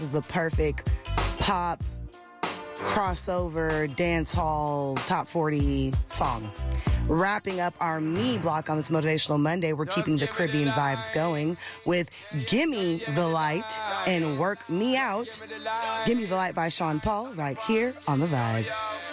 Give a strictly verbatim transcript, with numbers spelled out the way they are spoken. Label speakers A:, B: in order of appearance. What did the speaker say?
A: This is the perfect pop, crossover, dance hall, top forty song. Wrapping up our Me block on this Motivational Monday, we're keeping the Caribbean vibes going with Gimme the Light and Work Me Out. Gimme the Light by Sean Paul right here on The Vibe.